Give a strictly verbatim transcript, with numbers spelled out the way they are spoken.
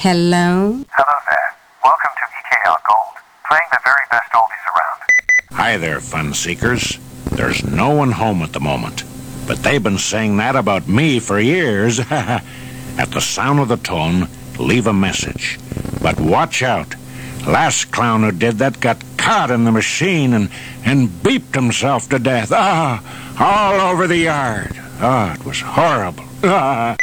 Hello? Hello there. Welcome to E K L Gold, playing the very best oldies around. Hi there, fun seekers. There's no one home at the moment, but they've been saying that about me for years. At the sound of the tone, leave a message. But watch out. Last clown who did that got caught in the machine and, and beeped himself to death. Ah, all over the yard. Ah, it was horrible. Ah.